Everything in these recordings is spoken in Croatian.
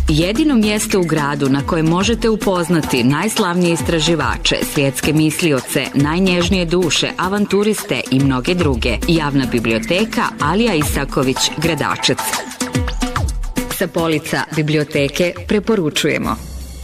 Jedino mjesto u gradu na kojem možete upoznati najslavnije istraživače, svjetske mislioce, najnježnije duše, avanturiste i mnoge druge. Javna biblioteka Alija Isaković, Gradačac. Sa polica biblioteke preporučujemo.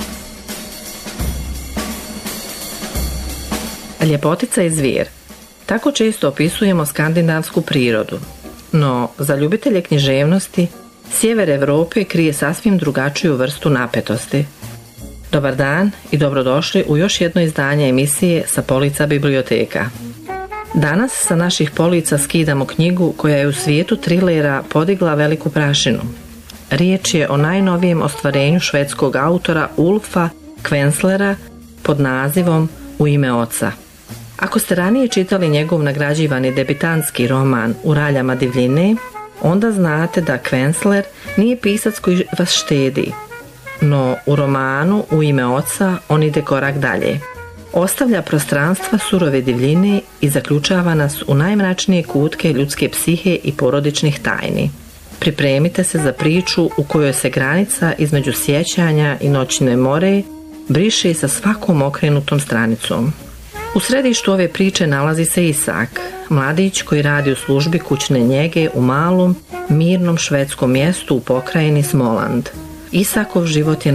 Ljepotica i zvijer. Tako često opisujemo skandinavsku prirodu, no za ljubitelje književnosti sjever Europe krije sasvim drugačiju vrstu napetosti. Dobar dan i dobrodošli u još jedno izdanje emisije Sa polica biblioteka. Danas sa naših polica skidamo knjigu koja je u svijetu trilera podigla veliku prašinu. Riječ je o najnovijem ostvarenju švedskog autora Ulfa Kvenslera pod nazivom U ime oca. Ako ste ranije čitali njegov nagrađivani debitantski roman U raljama divljine, onda znate da Kvensler nije pisac koji vas štedi. No u romanu U ime oca on ide korak dalje. Ostavlja prostranstva surove divljine i zaključava nas u najmračnije kutke ljudske psihe i porodičnih tajni. Pripremite se za priču u kojoj se granica između sjećanja i noćne more briše sa svakom okrenutom stranicom. U središtu ove priče nalazi se Isak, mladić koji radi u službi kućne njege u malom, mirnom švedskom mjestu u pokrajini Småland. Isakov život je